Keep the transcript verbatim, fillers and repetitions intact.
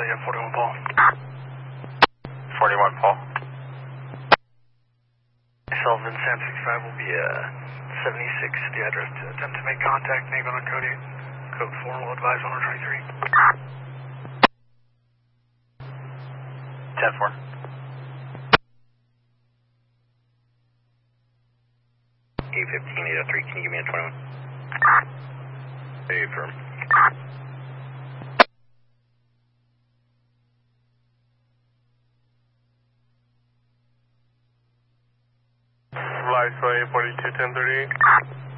you have forty-one Paul. forty-one Paul. Sullivan, Sam sixty-five will be uh, seventy-six, the address to attempt to make contact, name on code eight. Code four will advise one twenty-three. ten four. eight fifteen, eight oh three, can you give me a twenty-one? Hey, firm. Fly, so eight forty-two, ten thirty-eight.